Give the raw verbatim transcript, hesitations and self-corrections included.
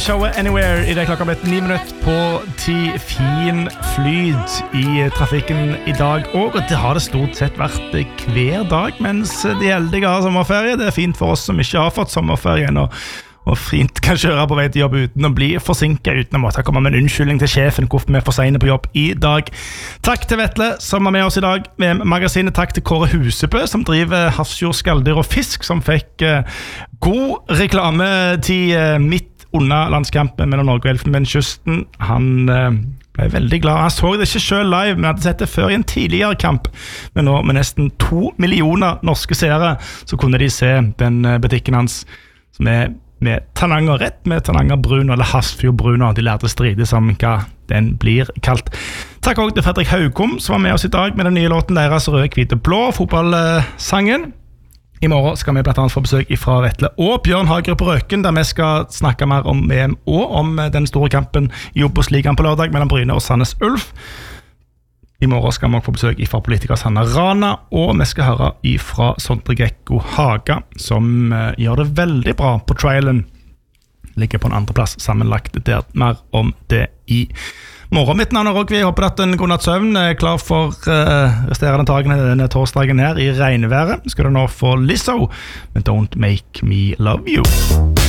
showet Anywhere I det klokka blitt ni minutter på ti. Fin flyt I trafikken I dag og det har det stort sett vært hver dag mens de heldige har sommerferie. Det er fint for oss som ikke har fått sommerferie ennå og fint kan kjøre på vei til jobb uten å bli forsinket, uten å måtte komme med en unnskyldning til sjefen hvorfor vi er for sene på jobb I dag. Takk til Vetle som var med oss I dag med magasinet. Takk til Kåre Husebø som driver Hafrsfjord Skalldyr og Fisk, som fikk uh, god reklametid uh, midt under landskampen mellom Norge og Elfenbenskysten. Han uh, ble veldig glad. Han så det ikke selv live, men hadde sett det før I en tidligere kamp. Men nå med nesten to millioner norske seere, så kunne de se den uh, butikken hans som er med Tananger rett, med Tananger Bruno eller Hafrsfjord Bruno, de lærte stride som hva den blir kalt. Takk også til Fredrik Haugom som var med oss I dag med den nye låten deres Rød, Hvit og Blå, fotballsangen. I morgen skal vi blant annet få besøk fra Vetle og Bjørn Hager på Røken, der vi skal snakke mer om V M og om den store kampen I Obos-ligaen på lørdag mellom Bryne og Sandnes Ulf. I morgen skal vi også få besøk fra politiker Sanna Rana, og vi skal høre fra Sondre Gekko Haga, som uh, gjør det veldig bra på trialen. Ligger på en andre plass sammenlagt der. Mer om det I morgen. Mitt navn er Rogvi. Jeg håper at en god natts søvn er klar for uh, resterende dagene denne torsdagen her I regnværet. Skal du nå få Lizzo, men Don't Make Me Love You.